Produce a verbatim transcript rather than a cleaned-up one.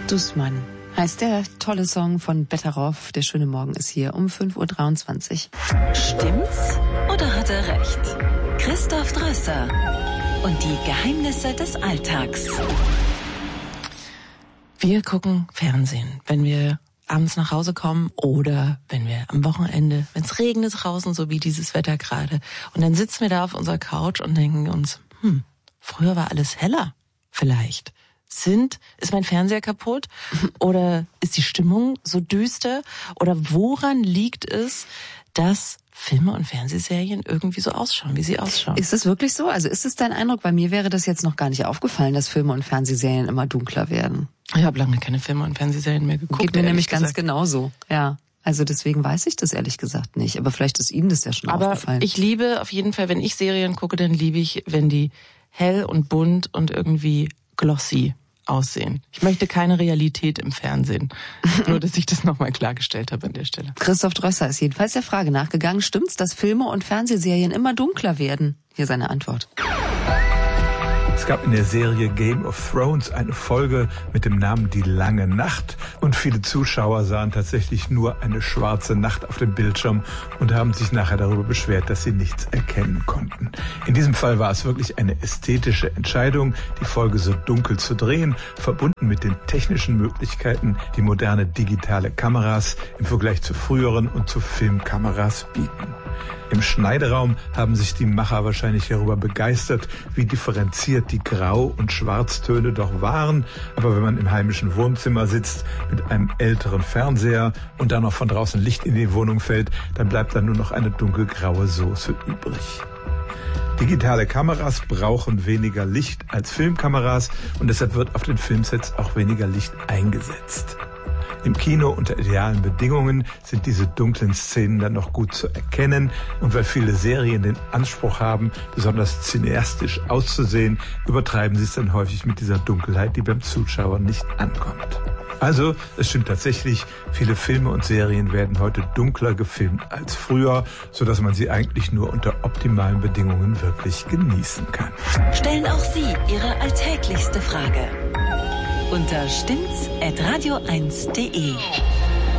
Dussmann heißt der tolle Song von Betteroff. Der schöne Morgen ist hier um fünf Uhr dreiundzwanzig. Stimmt's oder hat er recht? Christoph Drösser und die Geheimnisse des Alltags. Wir gucken Fernsehen, wenn wir abends nach Hause kommen oder wenn wir am Wochenende, wenn es regnet draußen, so wie dieses Wetter gerade. Und dann sitzen wir da auf unserer Couch und denken uns, hm, früher war alles heller, vielleicht. Sind, ist mein Fernseher kaputt? Oder ist die Stimmung so düster? Oder woran liegt es, dass Filme und Fernsehserien irgendwie so ausschauen, wie sie ausschauen? Ist das wirklich so? Also ist es dein Eindruck? Bei mir wäre das jetzt noch gar nicht aufgefallen, dass Filme und Fernsehserien immer dunkler werden. Ich habe lange keine Filme und Fernsehserien mehr geguckt. Geht mir nämlich gesagt. ganz genauso, ja. Also deswegen weiß ich das ehrlich gesagt nicht. Aber vielleicht ist Ihnen das ja schon Aber aufgefallen. Ich liebe auf jeden Fall, wenn ich Serien gucke, dann liebe ich, wenn die hell und bunt und irgendwie glossy aussehen. Ich möchte keine Realität im Fernsehen. Nur, dass ich das nochmal klargestellt habe an der Stelle. Christoph Drösser ist jedenfalls der Frage nachgegangen, stimmt's, dass Filme und Fernsehserien immer dunkler werden? Hier seine Antwort. Es gab in der Serie Game of Thrones eine Folge mit dem Namen Die lange Nacht und viele Zuschauer sahen tatsächlich nur eine schwarze Nacht auf dem Bildschirm und haben sich nachher darüber beschwert, dass sie nichts erkennen konnten. In diesem Fall war es wirklich eine ästhetische Entscheidung, die Folge so dunkel zu drehen, verbunden mit den technischen Möglichkeiten, die moderne digitale Kameras im Vergleich zu früheren und zu Filmkameras bieten. Im Schneideraum haben sich die Macher wahrscheinlich darüber begeistert, wie differenziert die Grau- und Schwarztöne doch waren. Aber wenn man im heimischen Wohnzimmer sitzt mit einem älteren Fernseher und dann noch von draußen Licht in die Wohnung fällt, dann bleibt dann nur noch eine dunkelgraue Soße übrig. Digitale Kameras brauchen weniger Licht als Filmkameras und deshalb wird auf den Filmsets auch weniger Licht eingesetzt. Im Kino unter idealen Bedingungen sind diese dunklen Szenen dann noch gut zu erkennen. Und weil viele Serien den Anspruch haben, besonders cineastisch auszusehen, übertreiben sie es dann häufig mit dieser Dunkelheit, die beim Zuschauer nicht ankommt. Also, es stimmt tatsächlich, viele Filme und Serien werden heute dunkler gefilmt als früher, sodass man sie eigentlich nur unter optimalen Bedingungen wirklich genießen kann. Stellen auch Sie Ihre alltäglichste Frage unter stimmt's at radio eins punkt de.